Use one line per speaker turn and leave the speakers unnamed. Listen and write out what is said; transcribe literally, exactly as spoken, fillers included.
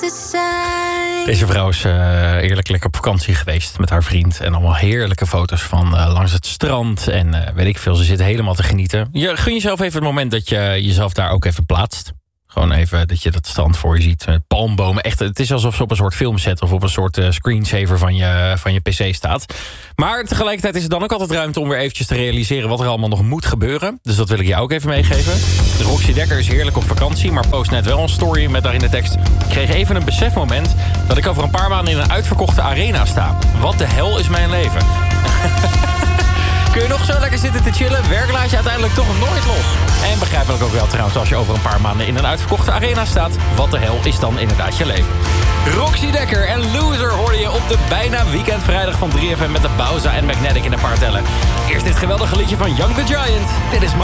Deze vrouw is uh, eerlijk lekker op vakantie geweest met haar vriend. En allemaal heerlijke foto's van uh, langs het strand. En uh, weet ik veel, ze zitten helemaal te genieten. Je, gun jezelf even het moment dat je jezelf daar ook even plaatst. Gewoon even dat je dat strand voor je ziet. Met palmbomen. Echt, het is alsof ze op een soort filmset of op een soort uh, screensaver van je, van je pc staat. Maar tegelijkertijd is er dan ook altijd ruimte om weer eventjes te realiseren wat er allemaal nog moet gebeuren. Dus dat wil ik jou ook even meegeven. De Roxy Dekker is heerlijk op vakantie, maar post net wel een story met daarin de tekst: ik kreeg even een besefmoment dat ik over een paar maanden in een uitverkochte arena sta. Wat de hel is mijn leven? Kun je nog zo lekker zitten te chillen? Werk laat je uiteindelijk toch nooit los. En begrijpelijk ook wel trouwens, als je over een paar maanden in een uitverkochte arena staat. Wat de hel is dan inderdaad je leven? Roxy Dekker en Loser hoorde je op de bijna weekendvrijdag van drie F M met de Bauza en Magnetic in een paar tellen. Eerst dit geweldige liedje van Young the Giant. Dit is My